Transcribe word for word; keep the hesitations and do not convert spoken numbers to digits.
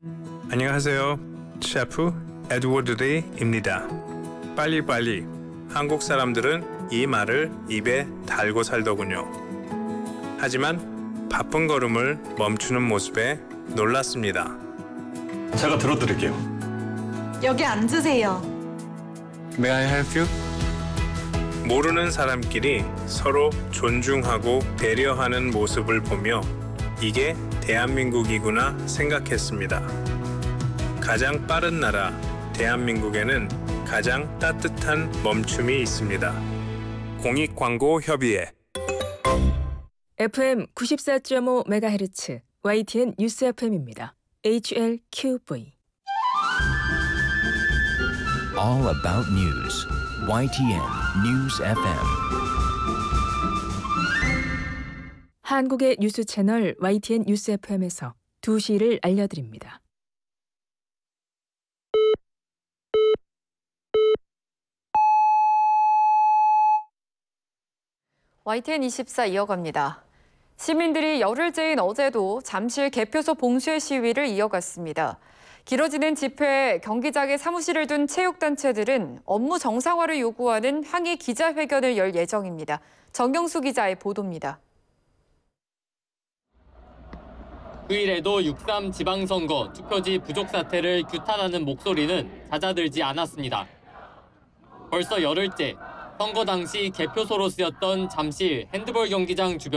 안녕하세요. 셰프 에드워드 데이입니다. 빨리빨리. 한국 사람들은 이 말을 입에 달고 살더군요. 하지만 바쁜 걸음을 멈추는 모습에 놀랐습니다. 제가 들어드릴게요. 여기 앉으세요. May I help you? 모르는 사람끼리 서로 존중하고 배려하는 모습을 보며 이게 대한민국이구나 생각했습니다. 가장 빠른 나라 대한민국에는 가장 따뜻한 멈춤이 있습니다. 공익광고협의회 에프엠 구십사 점 오 메가헤르츠 와이티엔 뉴스 에프엠입니다. 에이치엘큐브이 All about news. 와이티엔 News 에프엠. 한국의 뉴스 채널 와이티엔 뉴스 에프엠에서 두 시를 알려드립니다. 와이티엔 이십사 이어갑니다. 시민들이 열흘째인 어제도 잠실 개표소 봉쇄 시위를 이어갔습니다. 길어지는 집회에 경기장에 사무실을 둔 체육단체들은 업무 정상화를 요구하는 항의 기자회견을 열 예정입니다. 정경수 기자의 보도입니다. 휴일에도 육삼 지방선거 투표지 부족 사태를 규탄하는 목소리는 잦아들지 않았습니다. 벌써 열흘째 선거 당시 개표소로 쓰였던 잠실 핸드볼 경기장 주변